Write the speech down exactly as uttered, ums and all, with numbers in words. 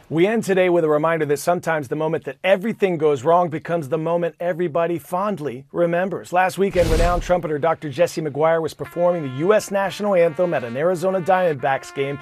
We end today with a reminder that sometimes the moment that everything goes wrong becomes the moment everybody fondly remembers. Last weekend, renowned trumpeter Doctor Jesse McGuire was performing the U S national anthem at an Arizona Diamondbacks game